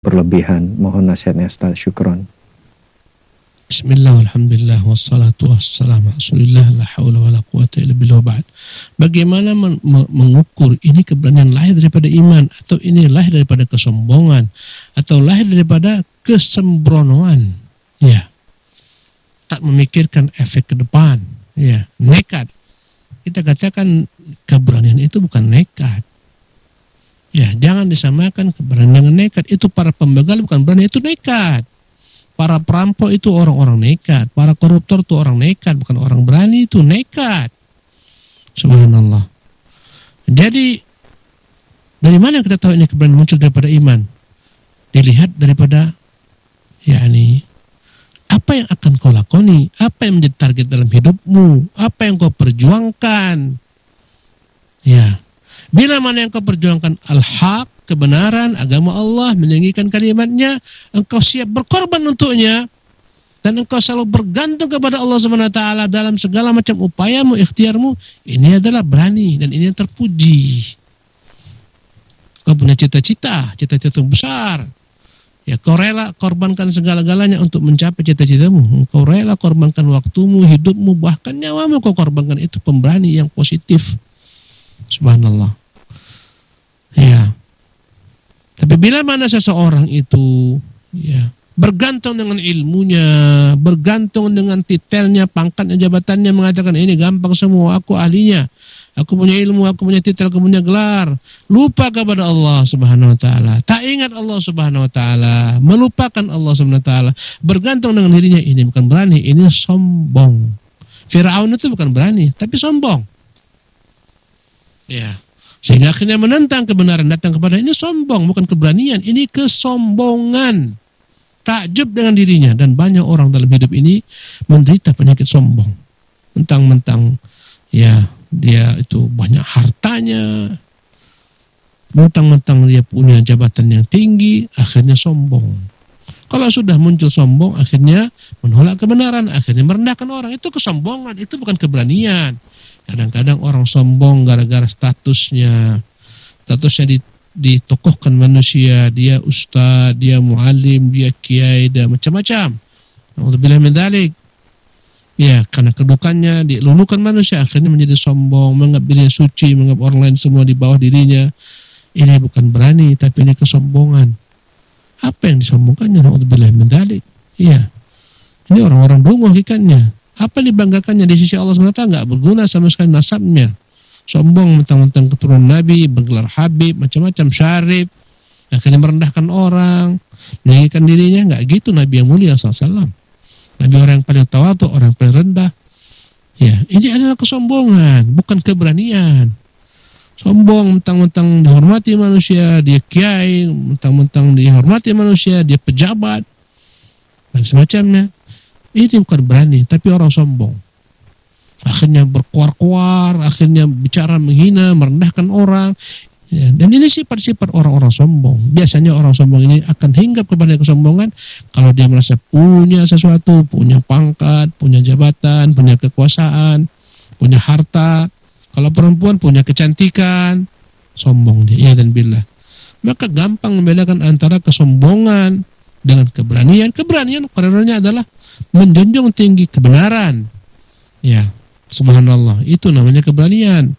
berlebihan. Mohon nasihatnya Ustaz. Syukron. Bismillah, alhamdulillah, wassalatu wassalamu rasulillah, la hawla wa la quwata illa billah, ba'd. Bagaimana mengukur ini keberanian lahir daripada iman, atau ini lahir daripada kesombongan, atau lahir daripada kesembronoan? Ya, tak memikirkan efek ke depan. Ya, nekat. Kita katakan keberanian itu bukan nekat. Ya, jangan disamakan keberanian dengan nekat. Itu para pembegal bukan berani, itu nekat. Para perampok itu orang-orang nekat. Para koruptor itu orang nekat, bukan orang berani, itu nekat. Subhanallah. Jadi, dari mana kita tahu ini keberanian muncul daripada iman? Dilihat daripada, yakni, apa yang akan kau lakoni? Apa yang menjadi target dalam hidupmu? Apa yang kau perjuangkan? Ya. Bila mana yang kau perjuangkan al-haq, kebenaran, agama Allah, meninggikan kalimatnya, engkau siap berkorban untuknya, dan engkau selalu bergantung kepada Allah SWT dalam segala macam upayamu, ikhtiarmu, ini adalah berani, dan ini yang terpuji. Kau punya cita-cita yang besar, ya kau rela korbankan segala-galanya untuk mencapai cita-citamu, kau rela korbankan waktumu, hidupmu, bahkan nyawamu kau korbankan, itu pemberani yang positif. Subhanallah. Ya. Tapi bila mana seseorang itu ya bergantung dengan ilmunya, bergantung dengan titelnya, pangkatnya, jabatannya, mengatakan ini gampang semua, aku ahlinya, aku punya ilmu, aku punya titel, aku punya gelar, lupa kepada Allah Subhanahu wa taala, tak ingat Allah Subhanahu wa taala, melupakan Allah Subhanahu wa taala, bergantung dengan dirinya, ini bukan berani, ini sombong. Firaun itu bukan berani, tapi sombong. Ya. Sehingga akhirnya menentang kebenaran datang kepada, ini sombong, bukan keberanian, ini kesombongan. Takjub dengan dirinya, dan banyak orang dalam hidup ini menderita penyakit sombong. Mentang-mentang ya dia itu banyak hartanya, mentang-mentang dia punya jabatan yang tinggi, akhirnya sombong. Kalau sudah muncul sombong, akhirnya menolak kebenaran, akhirnya merendahkan orang. Itu kesombongan, itu bukan keberanian. Kadang-kadang orang sombong gara-gara statusnya ditokohkan manusia, dia ustaz, dia muallim, dia kiai, dia macam-macam. Alhamdulillah min dzalik. Ya, karena kedudukannya dilulukan manusia, akhirnya menjadi sombong, menganggap dirinya suci, menganggap orang lain semua di bawah dirinya. Ini bukan berani, tapi ini kesombongan. Apa yang disombongkannya? Alhamdulillah min dzalik. Iya. Ini orang-orang dungu hakikatnya. Apa yang dibanggakannya di sisi Allah SWT? Enggak berguna sama sekali nasabnya. Sombong mentang-mentang keturunan Nabi, bergelar Habib, macam-macam, syarif, akhirnya merendahkan orang, meninggikan dirinya. Enggak gitu Nabi yang mulia SAW. Nabi orang yang paling tawadhu, orang yang paling rendah. Ya, ini adalah kesombongan, bukan keberanian. Sombong mentang-mentang dihormati manusia, dia kiai, mentang-mentang dihormati manusia, dia pejabat, dan semacamnya. Ini bukan berani, tapi orang sombong. Akhirnya berkuar-kuar, akhirnya bicara menghina, merendahkan orang. Ya, dan ini sifat-sifat orang-orang sombong. Biasanya orang sombong ini akan hinggap kepada kesombongan kalau dia merasa punya sesuatu, punya pangkat, punya jabatan, punya kekuasaan, punya harta. Kalau perempuan punya kecantikan, sombong dia. Ya dan billah. Maka gampang membedakan antara kesombongan dengan keberanian. Keberanian karenanya adalah menjunjung tinggi kebenaran. Ya, subhanallah, itu namanya keberanian.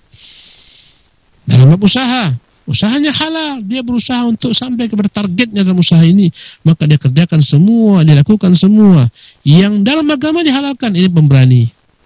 Dalam usaha, usahanya halal, dia berusaha untuk sampai kepada targetnya dalam usaha ini, maka dia kerjakan semua, dia lakukan semua yang dalam agama dihalalkan. Ini pemberani.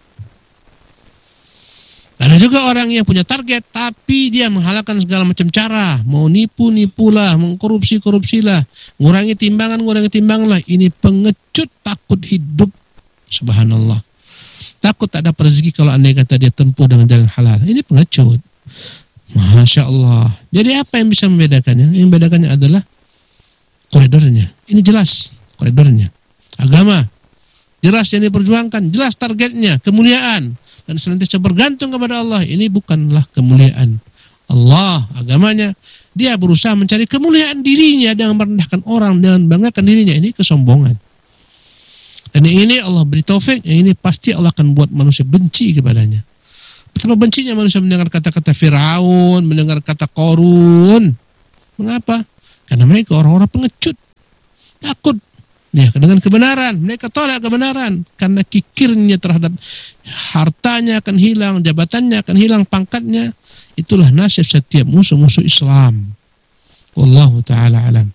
Ada juga orang yang punya target, tapi dia menghalalkan segala macam cara. Mau nipu-nipulah, mengkorupsi-korupsilah, ngurangi timbangan lah. Ini pengecut, takut hidup. Subhanallah. Takut tak dapat rezeki kalau andai kata dia tempuh dengan jalan halal. Ini pengecut. Masya Allah. Jadi apa yang bisa membedakannya? Yang membedakannya adalah koridornya. Ini jelas koridornya. Agama. Jelas yang diperjuangkan. Jelas targetnya. Kemuliaan. Dan senantiasa bergantung kepada Allah. Ini bukanlah kemuliaan Allah, agamanya. Dia berusaha mencari kemuliaan dirinya dengan merendahkan orang, dengan banggakan dirinya. Ini kesombongan. Dan ini Allah beri taufik, yang ini pasti Allah akan buat manusia benci kepadanya. Betapa bencinya manusia mendengar kata-kata Firaun, mendengar kata Qarun. Mengapa? Karena mereka orang-orang pengecut. takut. Ya, dengan kebenaran, mereka tolak kebenaran karena kikirnya terhadap hartanya akan hilang, jabatannya akan hilang, pangkatnya. Itulah nasib setiap musuh-musuh Islam. Wallahu ta'ala alam.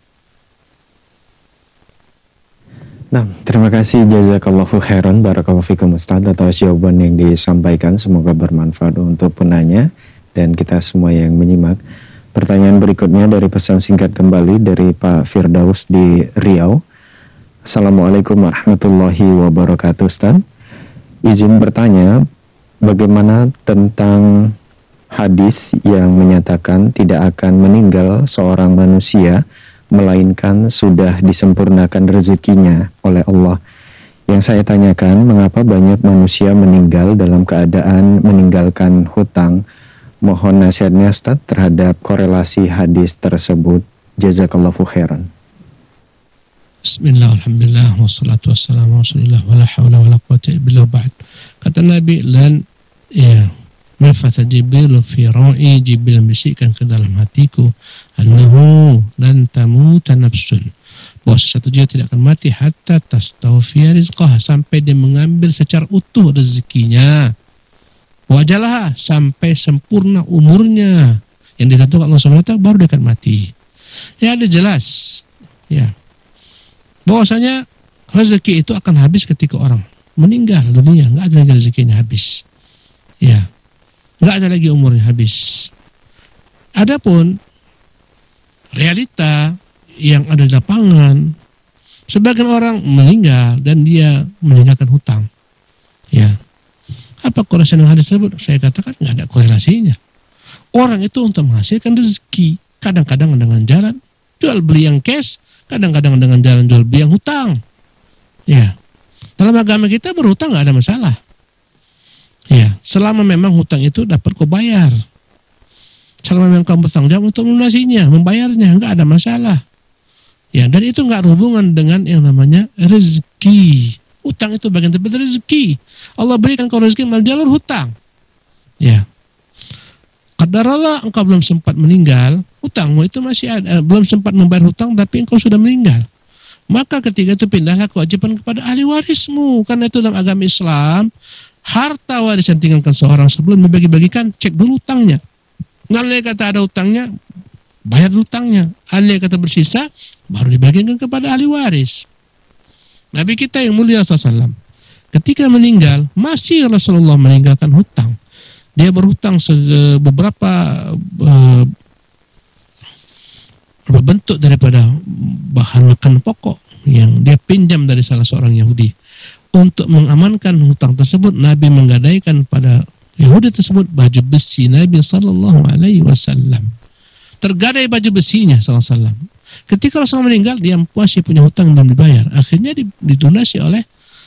Nah, terima kasih jazakallahu khairan, barakallahu fikum Ustaz atas jawaban yang disampaikan. Semoga bermanfaat untuk penanya dan kita semua yang menyimak. Pertanyaan berikutnya dari pesan singkat kembali dari Pak Firdaus di Riau. Assalamualaikum warahmatullahi wabarakatuh Ustaz. Izin bertanya, bagaimana tentang hadis yang menyatakan tidak akan meninggal seorang manusia melainkan sudah disempurnakan rezekinya oleh Allah. Yang saya tanyakan, mengapa banyak manusia meninggal dalam keadaan meninggalkan hutang? Mohon nasihatnya Ustaz terhadap korelasi hadis tersebut. Jazakallahu khairan. Bismillah, alhamdulillah, wassalatu wassalamu ala rasulillah, wala hawla wala quwwata illa billah ba'd. Kata Nabi, nafata Jibril fi ra'i, Jibril membisikkan ke dalam hatiku, annahu lan tamuta nafsun, bahwa sesuatu jiwa tidak akan mati hatta tastawfiya rizqaha, sampai dia mengambil secara utuh rezekinya, wajalah, sampai sempurna umurnya yang ditentukan Allah SWT, baru dia akan mati. Ya, ada jelas ya bahwasanya rezeki itu akan habis ketika orang meninggal dunia, nggak ada lagi rezekinya habis. Ya, nggak ada lagi umurnya habis. Adapun realita yang ada di lapangan, sebagian orang meninggal dan dia meninggalkan hutang. Ya, apa korelasi dengan hadis tersebut? Saya katakan nggak ada korelasinya. Orang itu untuk menghasilkan rezeki, kadang-kadang dengan jalan jual beli yang cash, kadang-kadang dengan jalan jual beli yang hutang. Ya, dalam agama kita berhutang nggak ada masalah. Ya, selama memang hutang itu dapat kau bayar, selama memang kau bertanggung jawab untuk melunasinya, membayarnya, nggak ada masalah. Ya, dan itu nggak ada hubungan dengan yang namanya rezeki. Hutang itu bagian dari rezeki. Allah berikan kau rezeki melalui jalur hutang. Ya, qadarallah engkau belum sempat meninggal, hutangmu itu masih ada, belum sempat membayar hutang tapi engkau sudah meninggal. Maka ketika itu pindahlah kewajiban kepada ahli warismu. Karena itu dalam agama Islam, harta waris yang tinggalkan seorang sebelum dibagi-bagikan, cek dulu hutangnya. Andai kata ada hutangnya, bayar hutangnya. Andai kata bersisa, baru dibagikan kepada ahli waris. Nabi kita yang mulia SAW, ketika meninggal, masih Rasulullah meninggalkan hutang. Dia berhutang beberapa bentuk daripada bahan makan pokok yang dia pinjam dari salah seorang Yahudi. Untuk mengamankan hutang tersebut, Nabi menggadaikan pada Yahudi tersebut baju besi Nabi Sallallahu Alaihi Wasallam. Tergadai baju besinya Sallallahu Alaihi Wasallam. Ketika Rasulullah meninggal, dia masih punya hutang dan dibayar. Akhirnya didonasi oleh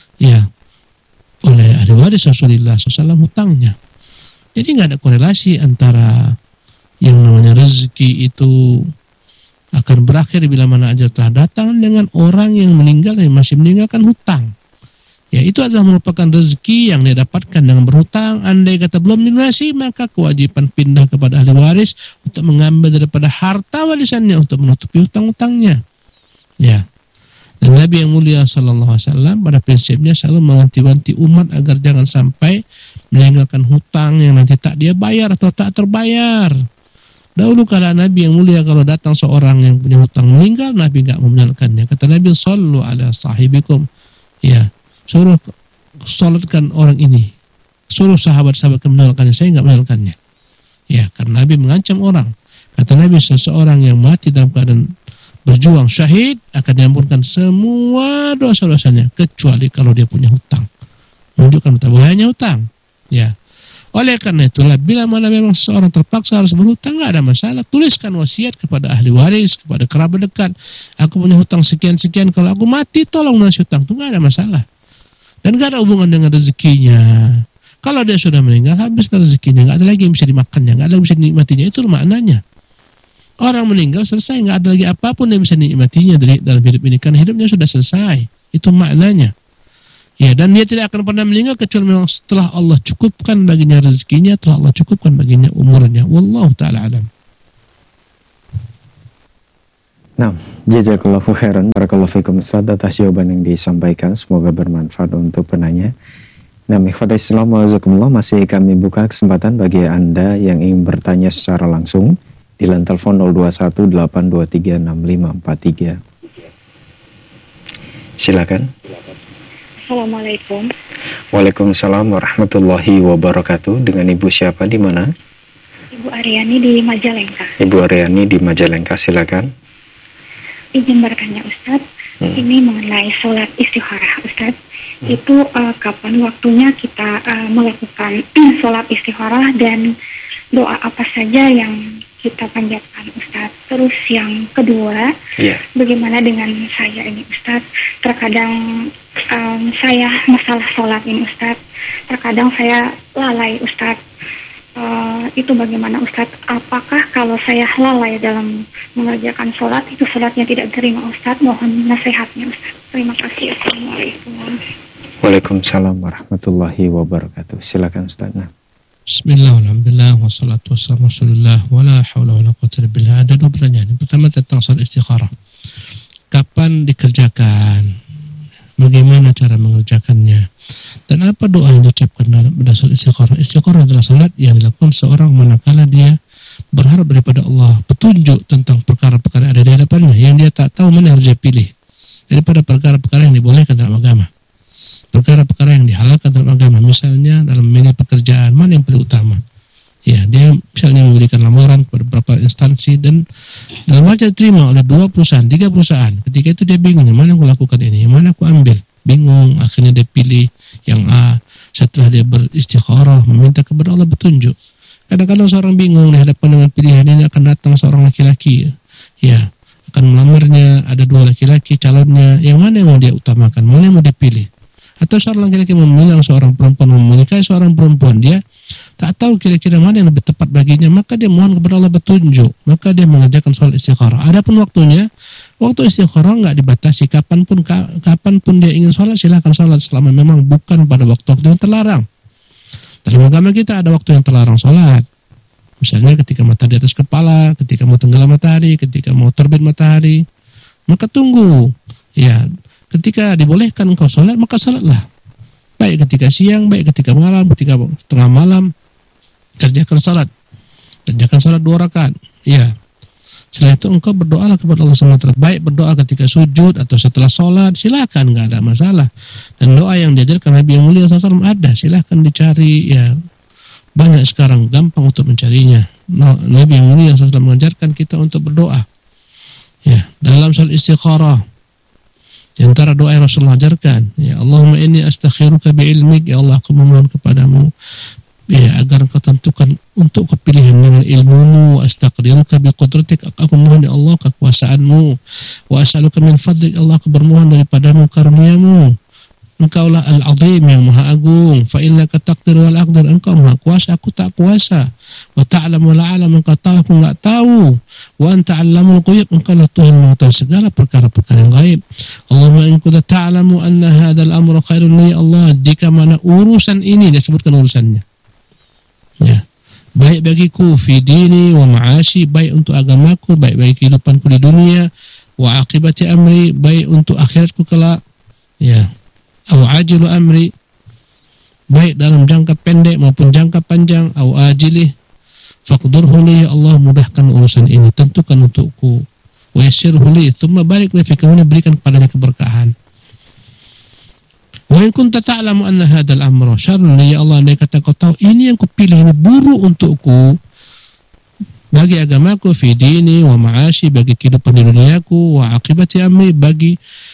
ahli waris Rasulullah SAW hutangnya. Jadi nggak ada korelasi antara yang namanya rezeki itu akan berakhir bila mana ajal telah datang dengan orang yang meninggal yang masih meninggalkan hutang. Ya, itu adalah merupakan rezeki yang dia dapatkan dengan berhutang. Andai kata belum dilunasi, maka kewajiban pindah kepada ahli waris untuk mengambil daripada harta warisannya untuk menutupi hutang-hutangnya. Ya. Dan Nabi yang mulia sallallahu alaihi wasallam pada prinsipnya selalu mewanti-wanti umat agar jangan sampai meninggalkan hutang yang nanti tak dia bayar atau tak terbayar. Dahulu kala Nabi yang mulia kalau datang seorang yang punya hutang meninggal, Nabi enggak menyalahkannya. Kata Nabi, "Shallu ala sahibikum." Ya, suruh salatkan orang ini. Suruh sahabat-sahabat meninggalkannya, saya enggak meninggalkannya. Ya, karena Nabi mengancam orang. Kata Nabi, seseorang yang mati dalam keadaan berjuang syahid akan diampunkan semua dosa-dosanya kecuali kalau dia punya hutang. Menunjukkan betapa bahayanya hutang. Ya. Oleh karena itulah bila mana memang seorang terpaksa harus berhutang, enggak ada masalah, tuliskan wasiat kepada ahli waris, kepada kerabat dekat. Aku punya hutang sekian-sekian, kalau aku mati tolong lunasi hutang. Itu enggak ada masalah. Dan enggak ada hubungan dengan rezekinya. Kalau dia sudah meninggal, habis rezekinya, enggak ada lagi yang bisa dimakannya, enggak ada yang bisa dinikmatinya. Itu maknanya. Orang meninggal selesai, enggak ada lagi apapun yang bisa dinikmatinya dalam hidup ini, karena hidupnya sudah selesai. Itu maknanya. Ya, dan dia tidak akan pernah meninggal kecuali memang setelah Allah cukupkan baginya rezekinya, telah Allah cukupkan baginya umurnya. Wallahu ta'ala alam. Nah, jazakallahu khairan, barakallahu fikum Ustaz atas jawaban yang disampaikan, semoga bermanfaat untuk penanya. Nah, ikhwatal Islam wajazakumullah, masih kami buka kesempatan bagi Anda yang ingin bertanya secara langsung di line telepon 0218236543. Silakan. Assalamualaikum. Waalaikumsalam warahmatullahi wabarakatuh. Dengan Ibu siapa, di mana? Ibu Aryani di Majalengka. Ibu Aryani di Majalengka, silakan. Izin bertanya Ustadz, ini mengenai sholat istikharah Ustadz. Itu kapan waktunya kita melakukan sholat istikharah dan doa apa saja yang kita panjatkan Ustadz. Terus yang kedua, bagaimana dengan saya ini Ustadz? Terkadang saya masalah sholat ini Ustadz, terkadang saya lalai Ustadz. Itu bagaimana Ustadz? Apakah kalau saya lalai dalam mengerjakan sholat, itu sholatnya tidak terima Ustadz? Mohon nasihatnya Ustadz. Terima kasih. Assalamualaikum. Waalaikumsalam warahmatullahi wabarakatuh. Silakan Ustadz. Bismillah, alhamdulillah, wassalatu wassalamu rasulullah, wala hawla wala quwwata illa billah. Ada dua pertanyaan. Yang pertama tentang sholat istikharah. Kapan dikerjakan? Bagaimana cara mengerjakannya? Dan apa doa yang diucapkan dalam sholat istikharah? Istikharah adalah sholat yang dilakukan seorang manakala dia berharap daripada Allah petunjuk tentang perkara-perkara yang ada di hadapannya, yang dia tak tahu mana harus dia pilih daripada perkara-perkara yang dibolehkan dalam agama, perkara-perkara yang dihalalkan dalam agama. Misalnya dalam memilih pekerjaan, mana yang paling utama? Ya, dia misalnya memberikan lamaran kepada beberapa instansi dan dalam hal diterima oleh 2 perusahaan, 3 perusahaan. Ketika itu dia bingung, yang mana aku lakukan ini, yang mana aku ambil. Bingung, akhirnya dia pilih yang A. Setelah dia beristikharah, meminta kepada Allah petunjuk. Kadang-kadang seorang bingung di hadapan dengan pilihan ini, akan datang seorang laki-laki, ya, akan melamarnya, ada 2 laki-laki calonnya, yang mana yang mau dia utamakan, mana yang mau dia pilih. Atau seorang laki-laki memilih seorang perempuan, menikahi seorang perempuan, dia tak tahu kira-kira mana yang lebih tepat baginya, maka dia mohon kepada Allah petunjuk, maka dia mengerjakan sholat istikharah. Adapun waktunya, waktu istikharah enggak dibatasi, kapanpun dia ingin sholat, silakan sholat selama memang bukan pada waktu yang terlarang. Dalam agama kita ada waktu yang terlarang sholat. Misalnya ketika matahari di atas kepala, ketika mau tenggelam matahari, ketika mau terbit matahari, maka tunggu. Ya, ketika dibolehkan engkau sholat, maka sholatlah. Baik ketika siang, baik ketika malam, ketika tengah malam, kerjakan sholat. Kerjakan sholat 2 rakaat. Ya. Setelah itu engkau berdoalah kepada Allah SWT. Baik berdoa ketika sujud atau setelah sholat, silakan, nggak ada masalah. Dan doa yang diajarkan Nabi yang mulia SAW ada, silakan dicari. Ya, banyak sekarang, gampang untuk mencarinya. Nabi yang mulia SAW mengajarkan kita untuk berdoa. Ya, dalam sholat istikharah. Di antara doa yang Rasulullah ajarkan, ya Allahumma inni astakhiruka bi'ilmik, ya Allah aku memohon kepadamu, ya agar engkau tentukan untuk kepilihan dengan ilmumu, astaqdiruka biqudratik, aku mohon ya Allah kekuasaanmu, wa as'aluka min fadlik, Allah aku bermohon daripadamu karuniamu, engkaulah al-azim yang maha agung, fa innaka taqdir wal aqdir, engkau maha kuasa, aku tak kuasa, wa ta'lam wa la alam, engkau tahu aku enggak tahu, wa anta 'allamul ghuyub, engkau lah Tuhan mengetahui segala perkara-perkara yang gaib. Allahumma in kunta ta'lamu anna hadzal amra khairun li, Allah jika mana urusan ini, dia sebutkan urusannya, ya, baik bagiku fi dini wa ma'ashi, baik untuk agamaku, baik bagi kehidupanku di dunia, wa aqibati amri, baik untuk akhiratku kelak, ya, au ajilu amri, baik dalam jangka pendek maupun jangka panjang, au ajilih faqdurhu li, Allah mudahkan urusan ini, tentukan untukku, wa yassirhu li, thumma barik li fi, kemudian berikan kepadanya keberkahan. Wa in kunta ta'lamu anna hadzal amra syarrun li, ya Allah andai kata kau tahu ini yang kupilih ini buruk untukku bagi agamaku, fi dini wa ma'ashi, bagi kehidupan di duniaku, wa aqibati amri, bagi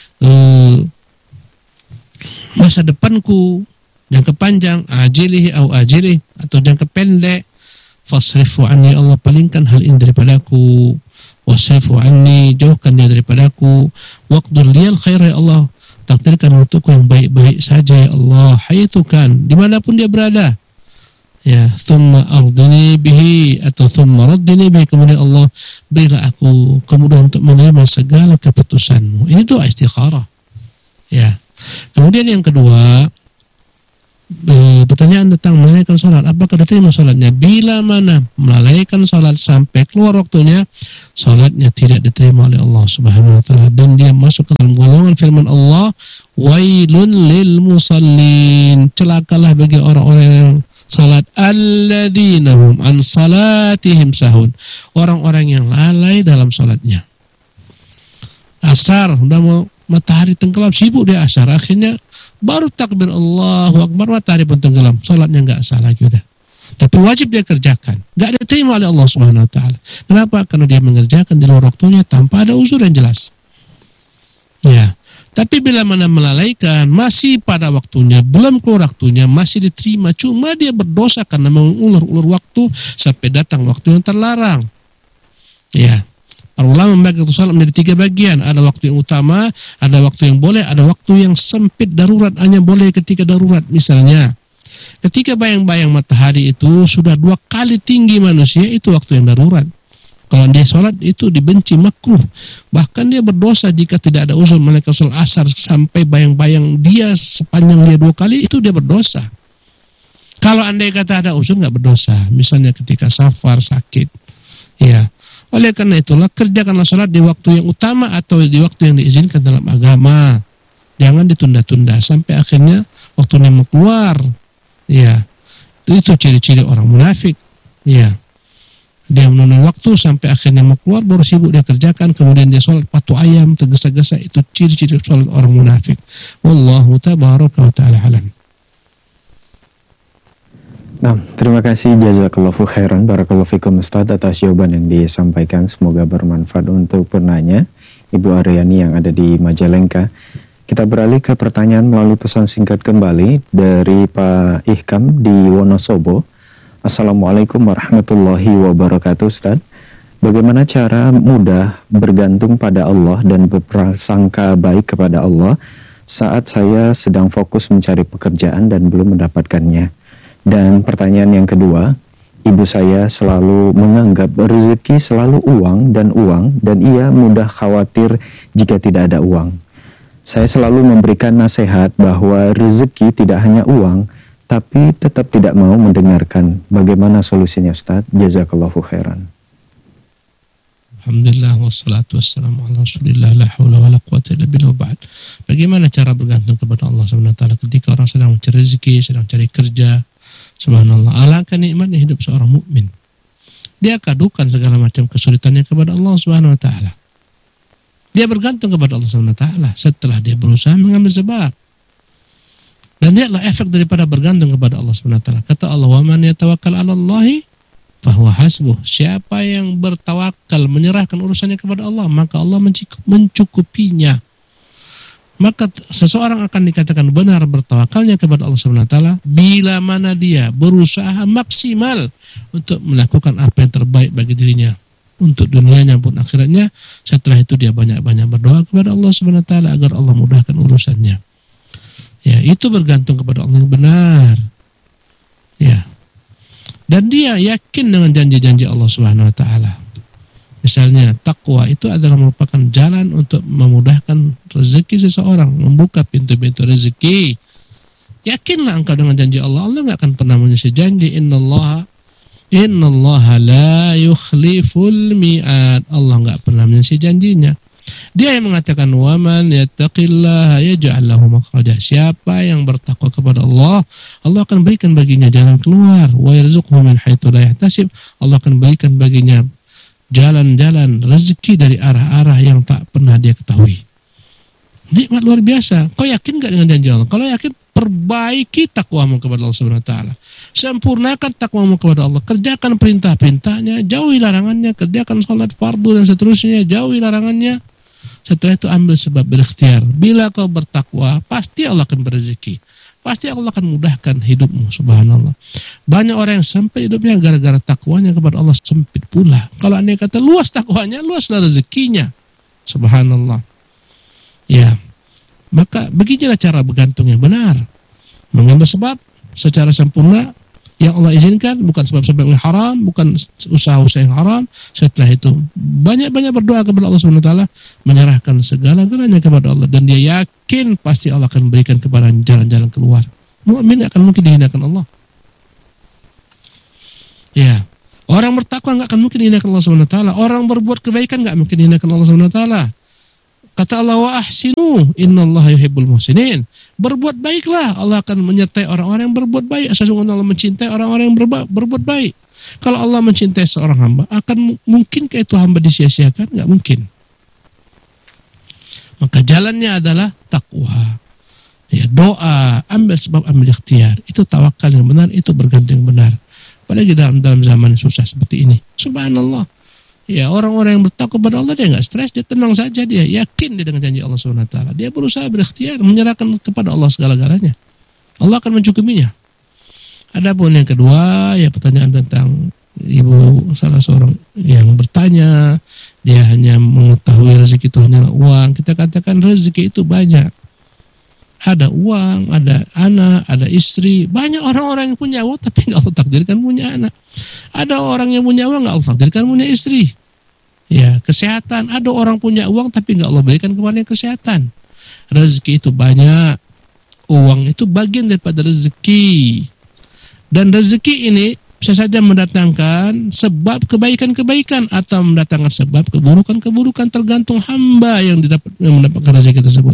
masa depanku, jangka panjang, ajilih au ajilih, atau jangka pendek, fasrifu anni, Allah palingkan hal ini daripadaku, wasrifu anni, jauhkan dia daripadaku, waqdur liyal khair, ya Allah takdirkan untukku yang baik-baik saja ya Allah, haitsukan, dimanapun dia berada, ya, thumma ardini bihi, atau thumma raddini bihi, kemudian Allah berilah aku kemudahan untuk menerima segala keputusanmu. Ini doa istikharah, ya. Kemudian yang kedua, pertanyaan tentang melalaikan sholat, apakah diterima sholatnya? Bila mana melalaikan sholat sampai keluar waktunya, sholatnya tidak diterima oleh Allah Subhanahu wa taala, dan dia masuk ke dalam golongan firman Allah, wailun lil musallin, celakalah bagi orang-orang yang salat, alladzina hum an salatihim sahun, orang-orang yang lalai dalam salatnya. Asar, udah mau matahari tenggelam, sibuk dia asar, akhirnya baru takbir Allahu Akbar, matahari pun tenggelam, salatnya nggak sah lagi udah. Tapi wajib dia kerjakan, nggak diterima oleh Allah Subhanahu wa taala. Kenapa? Karena dia mengerjakan di luar waktunya tanpa ada uzur yang jelas. Ya. Tapi bila mana melalaikan, masih pada waktunya, belum keluar waktunya, masih diterima, cuma dia berdosa karena mengulur-ulur waktu sampai datang waktu yang terlarang. Ya. Para ulama membagi waktu salat menjadi 3 bagian. Ada waktu yang utama, ada waktu yang boleh, ada waktu yang sempit darurat, hanya boleh ketika darurat. Misalnya, ketika bayang-bayang matahari itu sudah 2 kali tinggi manusia, itu waktu yang darurat. Kalau dia sholat itu dibenci, makruh. Bahkan dia berdosa jika tidak ada uzur melakukan sholat asar sampai bayang-bayang dia sepanjang dia 2 kali, itu dia berdosa. Kalau andai kata ada uzur nggak berdosa. Misalnya ketika safar, sakit, ya. Oleh karena itulah kerjakanlah sholat di waktu yang utama atau di waktu yang diizinkan dalam agama. Jangan ditunda-tunda sampai akhirnya waktunya mau keluar. Ya, itu ciri-ciri orang munafik. Ya, dia menunda waktu sampai akhirnya mau keluar, baru sibuk dia kerjakan, kemudian dia sholat patu ayam, tergesa-gesa. Itu ciri-ciri sholat orang munafik. Wallahu tabaraka wa ta'ala alam. Nah, terima kasih jazakallahu khairan barakallahu fikum Ustaz atas jawaban yang disampaikan. Semoga bermanfaat untuk penanya Ibu Aryani yang ada di Majalengka. Kita beralih ke pertanyaan melalui pesan singkat kembali dari Pak Ihkam di Wonosobo. Assalamualaikum warahmatullahi wabarakatuh Ustaz. Bagaimana cara mudah bergantung pada Allah dan berprasangka baik kepada Allah saat saya sedang fokus mencari pekerjaan dan belum mendapatkannya? Dan pertanyaan yang kedua, ibu saya selalu menganggap rezeki selalu uang, dan ia mudah khawatir jika tidak ada uang. Saya selalu memberikan nasihat bahwa rezeki tidak hanya uang, tapi tetap tidak mau mendengarkan. Bagaimana solusinya Ustaz? Jazakallahu khairan. Alhamdulillah wassalatu wassalamu ala Rasulillah la haula wala quwwata illa billah ba'd. Bagaimana cara bergantung kepada Allah Subhanahu wa taala ketika orang sedang mencari rezeki, sedang cari kerja? Subhanallah, alangkah nikmatnya hidup seorang mukmin. Dia kadukan segala macam kesulitannya kepada Allah Subhanahu wa taala. Dia bergantung kepada Allah Subhanahu wa taala setelah dia berusaha mengambil sebab. Dan dia adalah efek daripada bergantung kepada Allah Subhanahu wa taala. Kata Allah, "Wa man yatawakkal 'ala Allahi fahuwa hasbuh." Siapa yang bertawakal, menyerahkan urusannya kepada Allah, maka Allah mencukupinya. Maka seseorang akan dikatakan benar bertawakalnya kepada Allah Subhanahu wa taala bila mana dia berusaha maksimal untuk melakukan apa yang terbaik bagi dirinya untuk dunianya pun akhiratnya. Setelah itu dia banyak-banyak berdoa kepada Allah Subhanahu wa taala agar Allah mudahkan urusannya. Ya, itu bergantung kepada Allah yang benar. Ya. Dan dia yakin dengan janji-janji Allah Subhanahu wa taala. Misalnya takwa itu adalah merupakan jalan untuk memudahkan rezeki seseorang, membuka pintu-pintu rezeki. Yakinlah engkau dengan janji Allah. Allah enggak akan pernah menyelesaikan janji. Innallaha la yukhliful mi'ad. Allah enggak pernah menyelesaikan janjinya. Dia yang mengatakan waman yattaqillaha yaj'al lahu makhraja. Siapa yang bertakwa kepada Allah, Allah akan berikan baginya jalan keluar. Wa yarzuqhu min haitsu la yahtasib. Allah akan berikan baginya jalan-jalan rezeki dari arah-arah yang tak pernah dia ketahui. Nikmat luar biasa. Kau yakin gak dengan janji Allah? Kalau yakin, perbaiki takwamu kepada Allah Subhanahu wa taala. Sempurnakan takwamu kepada Allah. Kerjakan perintah-perintahnya, jauhi larangannya, kerjakan salat fardu dan seterusnya, jauhi larangannya. Setelah itu ambil sebab berikhtiar. Bila kau bertakwa, pasti Allah akan berezeki. Pasti Allah akan mudahkan hidupmu, subhanallah. Banyak orang yang sampai hidupnya gara-gara takwanya kepada Allah sempit pula. Kalau anda kata luas takwanya, luaslah rezekinya, subhanallah. Ya, maka beginilah cara bergantung yang benar. Mengambil sebab secara sempurna yang Allah izinkan, bukan sebab-sebab yang haram, bukan usaha-usaha yang haram. Setelah itu banyak-banyak berdoa kepada Allah Subhanahu wa taala, menyerahkan segala-galanya kepada Allah, dan dia yakin pasti Allah akan berikan kepada jalan-jalan keluar. Mukmin nggak akan mungkin dihinakan Allah. Ya, orang bertakwa nggak akan mungkin dihinakan Allah Subhanahu Wa Taala. Orang berbuat kebaikan nggak mungkin dihinakan Allah Subhanahu Wa Taala. Kata Allah, wa ahsinu, innallaha yuhibbul muhsinin. Berbuat baiklah, Allah akan menyertai orang-orang yang berbuat baik. Sesungguhnya Allah mencintai orang-orang yang berbuat baik. Kalau Allah mencintai seorang hamba, akan mungkinkah itu hamba disia-siakan? Nggak mungkin. Maka jalannya adalah takwa. Ya, doa, ambil sebab, ambil ikhtiar. Itu tawakal yang benar, itu bergantung yang benar. Apalagi dalam zaman susah seperti ini. Subhanallah. Ya, orang-orang yang bertakwa kepada Allah, dia nggak stres, dia tenang saja, dia yakin dia dengan janji Allah SWT. Dia berusaha berikhtiar, menyerahkan kepada Allah segala-galanya. Allah akan mencukupinya. Adapun yang kedua, ya pertanyaan tentang ibu salah seorang yang bertanya, dia hanya mengetahui rezeki itu hanyalah uang. Kita katakan rezeki itu banyak. Ada uang, ada anak, ada istri. Banyak orang-orang yang punya uang tapi nggak Allah takdirkan punya anak. Ada orang yang punya uang nggak Allah takdirkan punya istri. Ya, kesehatan. Ada orang punya uang tapi nggak Allah berikan kepada yang kesehatan. Rezeki itu banyak. Uang itu bagian daripada rezeki. Dan rezeki ini bisa saja mendatangkan sebab kebaikan-kebaikan atau mendatangkan sebab keburukan-keburukan, tergantung hamba yang mendapatkan rezeki tersebut.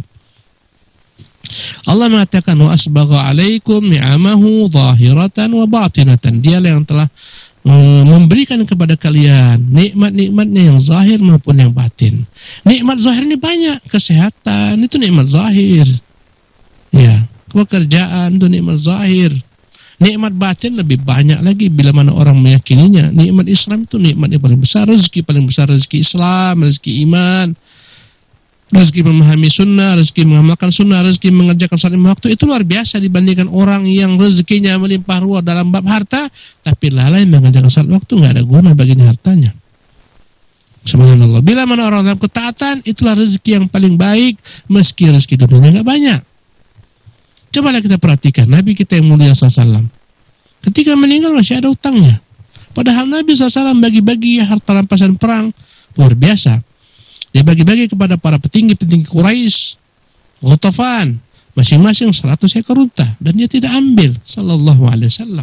Allah mengatakan wa asbagha alaikum ni'amahu zahiratan wa batinatan. Dialah yang telah memberikan kepada kalian nikmat-nikmatnya yang zahir maupun yang batin. Nikmat zahir ini banyak, kesehatan itu nikmat zahir. Ya, pekerjaan itu nikmat zahir. Nikmat batin lebih banyak lagi bila mana orang meyakininya. Nikmat Islam itu nikmat yang paling besar, rezeki paling besar, rezeki Islam, rezeki iman, rezeki memahami sunnah, rezeki mengamalkan sunnah, rezeki mengerjakan salat lima waktu. Itu luar biasa dibandingkan orang yang rezekinya melimpah ruah dalam bab harta tapi lalai mengerjakan salat waktu, nggak ada guna baginya hartanya. Subhanallah. Bila mana orang dalam ketaatan, itulah rezeki yang paling baik meski rezeki dunia nggak banyak. Cobalah kita perhatikan Nabi kita yang mulia SAW. Ketika meninggal masih ada utangnya. Padahal Nabi SAW bagi-bagi harta rampasan perang luar biasa. Dia bagi-bagi kepada para petinggi-petinggi Quraisy, Ghatafan, masing-masing 100 ekor unta, dan dia tidak ambil, sallallahu alaihi wasallam.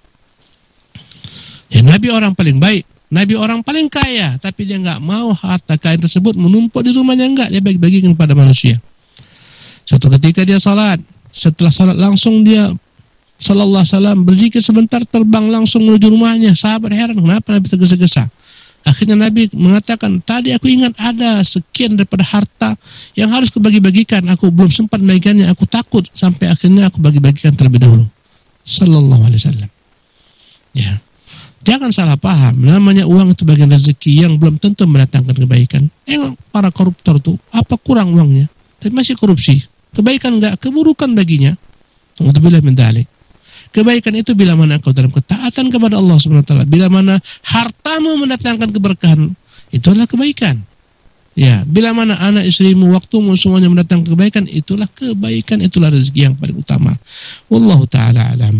Ya, Nabi orang paling baik, Nabi orang paling kaya, tapi dia enggak mau harta kaya tersebut menumpuk di rumahnya, enggak, dia bagi-bagikan kepada manusia. Suatu ketika dia salat, setelah salat langsung dia sallallahu alaihi wasallam berzikir sebentar, terbang langsung menuju rumahnya. Sahabat heran, kenapa Nabi tergesa-gesa? Akhirnya Nabi mengatakan, tadi aku ingat ada sekian daripada harta yang harus kubagi-bagikan. Aku belum sempat membagikannya, aku takut sampai akhirnya aku bagi-bagikan terlebih dahulu. Sallallahu alaihi wasallam. Ya. Jangan salah paham, namanya uang itu bagian rezeki yang belum tentu mendatangkan kebaikan. Tengok para koruptor itu, apa kurang uangnya? Tapi masih korupsi. Kebaikan enggak, keburukan baginya. Alhamdulillah min dzalik. Kebaikan itu bila mana engkau dalam ketaatan kepada Allah Subhanahu wa taala, bila mana hartamu mendatangkan keberkahan, itulah kebaikan. Ya, bila mana anak istrimu, waktumu semuanya mendatangkan kebaikan, itulah kebaikan, itulah rezeki yang paling utama. Wallahu taala alam.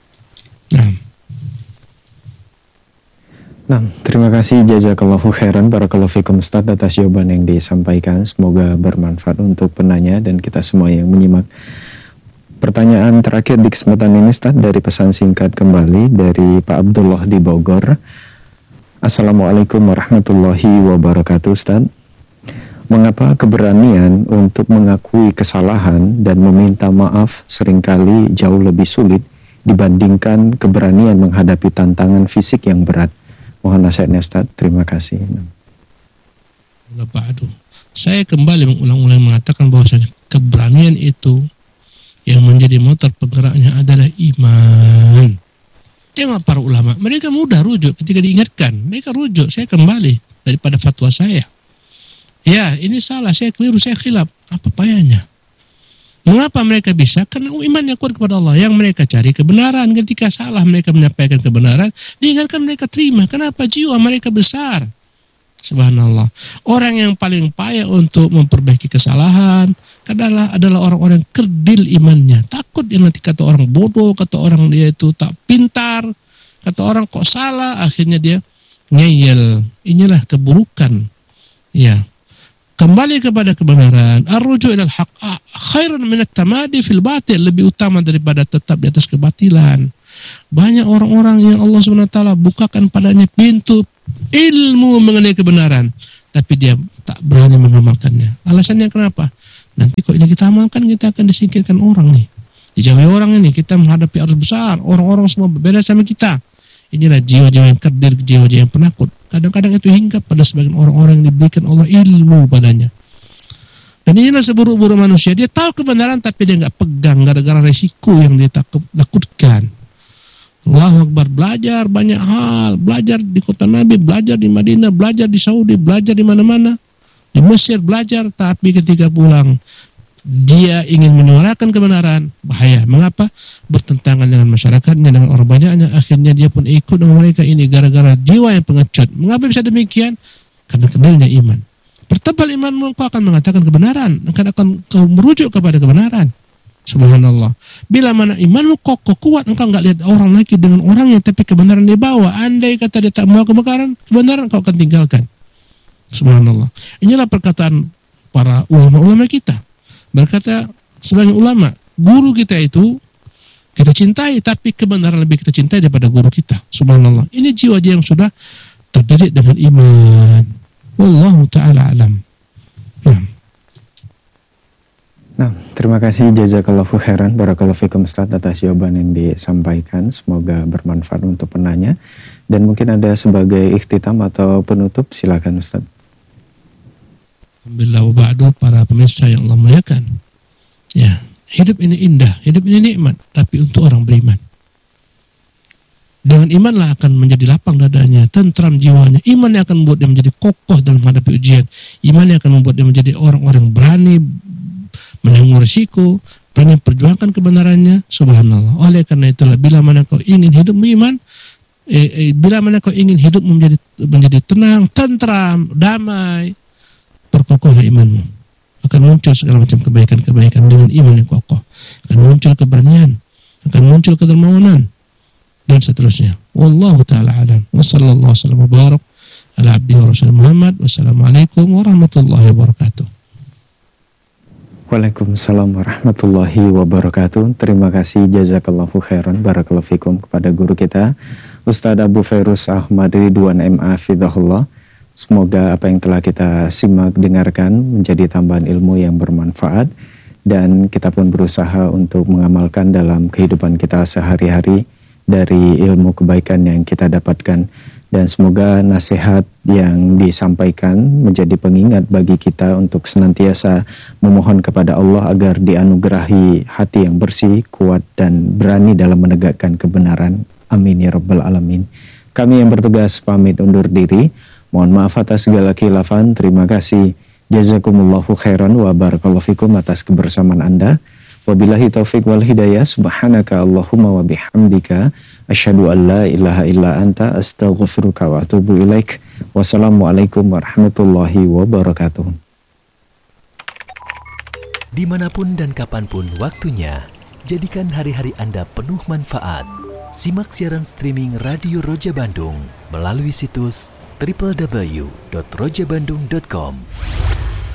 Nah, terima kasih jazakallahu khairan barakallahu fikum Ustaz atas jawaban yang disampaikan. Semoga bermanfaat untuk penanya dan kita semua yang menyimak. Pertanyaan terakhir di kesempatan ini Ustaz, dari pesan singkat kembali dari Pak Abdullah di Bogor. Assalamualaikum warahmatullahi wabarakatuh Ustaz. Mengapa keberanian untuk mengakui kesalahan dan meminta maaf seringkali jauh lebih sulit dibandingkan keberanian menghadapi tantangan fisik yang berat? Mohon nasihatnya Ustaz, terima kasih. Saya kembali mengulang-ulang mengatakan bahwasanya keberanian itu yang menjadi motor penggeraknya adalah iman. Tengok para ulama, mereka mudah rujuk ketika diingatkan. Mereka rujuk, saya kembali daripada fatwa saya. Ya, ini salah, saya keliru, saya khilaf. Apa payahnya? Mengapa mereka bisa? Karena imannya kuat kepada Allah. Yang mereka cari kebenaran. Ketika salah mereka menyampaikan kebenaran, diingatkan mereka terima. Kenapa? Jiwa mereka besar. Subhanallah. Orang yang paling payah untuk memperbaiki kesalahan adalah orang-orang yang kerdil imannya. Takut dia nanti kata orang bodoh, kata orang dia itu tak pintar, kata orang kok salah, akhirnya dia ngeyel. Inilah keburukan. Ya. Kembali kepada kebenaran. Ar-ruju' ilal haq khairun minat tamadi fil batil, lebih utama daripada tetap di atas kebatilan. Banyak orang-orang yang Allah SWT bukakan padanya pintu ilmu mengenai kebenaran, tapi dia tak berani mengamalkannya. Alasannya kenapa? Nanti kok ini kita amalkan, kita akan disingkirkan orang nih, dijauhi orang ini, kita menghadapi arus besar, orang-orang semua berbeda sama kita. Inilah jiwa-jiwa yang kerdil, jiwa-jiwa yang penakut. Kadang-kadang itu hinggap pada sebagian orang-orang yang diberikan Allah ilmu padanya. Dan inilah seburuk-buruk manusia. Dia tahu kebenaran tapi dia nggak pegang gara-gara resiko yang dia takutkan. Allahu Akbar, belajar banyak hal, belajar di kota Nabi, belajar di Madinah, belajar di Saudi, belajar di mana-mana, di Mesir belajar, tapi ketika pulang dia ingin menyuarakan kebenaran, bahaya. Mengapa? Bertentangan dengan masyarakatnya, dengan orang banyaknya. Akhirnya dia pun ikut dengan mereka ini gara-gara jiwa yang pengecut. Mengapa bisa demikian? Karena kendalnya iman. Pertebal imanmu, kau akan mengatakan kebenaran, akan kau merujuk kepada kebenaran. Subhanallah. Bila mana imanmu kokoh kuat, engkau enggak lihat orang lagi dengan orangnya, tapi kebenaran dia bawa. Andai kata dia tak mau kebenaran, kau akan tinggalkan. Subhanallah. Inilah perkataan para ulama-ulama kita. Berkata sebagai ulama, guru kita itu kita cintai, tapi kebenaran lebih kita cintai daripada guru kita. Subhanallah. Ini jiwa-jiwa yang sudah terdidik dengan iman. Wallahu ta'ala alam. Nah, terima kasih jazakallahu khairan, barakallahu fikum Ustaz atas jawaban yang disampaikan. Semoga bermanfaat untuk penanya. Dan mungkin ada sebagai ikhtitam atau penutup, silakan Ustaz. Alhamdulillah wa ba'du, para pemirsa yang Allah muliakan. Ya, hidup ini indah, hidup ini nikmat, tapi untuk orang beriman. Dengan imanlah akan menjadi lapang dadanya, tentram jiwanya. Iman yang akan membuat dia menjadi kokoh dalam menghadapi ujian. Iman yang akan membuat dia menjadi orang-orang berani menanggung risiko, berani perjuangkan kebenarannya. Subhanallah. Oleh karena itulah, bila mana kau ingin hidup beriman, bila mana kau ingin hidup menjadi tenang, tentram, damai, perkokohlah imanmu. Akan muncul segala macam kebaikan-kebaikan dengan iman yang kokoh. Akan muncul keberanian, akan muncul kedermawanan, dan seterusnya. Wallahu ta'ala alam. Wa sallallahu wasallam wa barak ala abdihi wa rasulih Muhammad. Wassalamualaikum warahmatullahi wabarakatuh. Waalaikumsalam warahmatullahi wabarakatuh. Terima kasih jazakallahu khairan, barakallahu fikum kepada guru kita Ustaz Abu Fairuz Ahmad Ridwan MA Fidahullah. Semoga apa yang telah kita simak dengarkan menjadi tambahan ilmu yang bermanfaat, dan kita pun berusaha untuk mengamalkan dalam kehidupan kita sehari-hari dari ilmu kebaikan yang kita dapatkan. Dan semoga nasihat yang disampaikan menjadi pengingat bagi kita untuk senantiasa memohon kepada Allah agar dianugerahi hati yang bersih, kuat, dan berani dalam menegakkan kebenaran. Amin ya rabbal alamin. Kami yang bertugas pamit undur diri. Mohon maaf atas segala khilafan. Terima kasih. Jazakumullahu khairan wa barakallahu fikum atas kebersamaan Anda. Wabillahi taufiq wal hidayah. Subhanaka Allahumma wa bihamdika asyhadu an la ilaha illa anta astaghfiruka wa atubu ilaik. Wassalamualaikum warahmatullahi wabarakatuh. Dimanapun dan kapanpun waktunya, jadikan hari-hari Anda penuh manfaat. Simak siaran streaming Radio Roja Bandung melalui situs www.rojabandung.com.